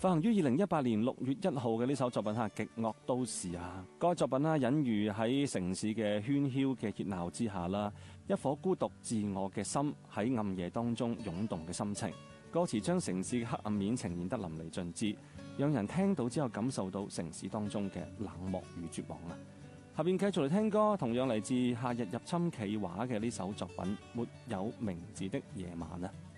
發行於2018年6月1號嘅呢首作品係《極惡都市》啊。該作品隱喻喺城市嘅喧囂嘅熱鬧之下啦，一顆孤獨自我嘅心喺暗夜當中湧動嘅心情。歌詞將城市嘅黑暗面呈現得淋漓盡致，讓人聽到之後感受到城市當中嘅冷漠與絕望啊！下邊繼續嚟聽歌，同樣嚟自夏日入侵企劃嘅呢首作品《沒有名字的夜晚》啊。